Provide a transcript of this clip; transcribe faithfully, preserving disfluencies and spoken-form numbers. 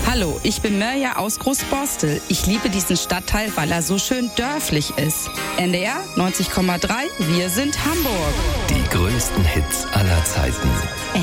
Hallo, ich bin Mirja aus Großborstel. Ich liebe diesen Stadtteil, weil er so schön dörflich ist. N D R neunzig Komma drei, wir sind Hamburg. Die größten Hits aller Zeiten.